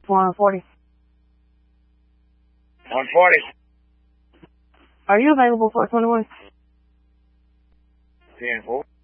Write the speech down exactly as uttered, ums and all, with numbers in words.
one forty. one forty. Are you available for twenty-one? ten four.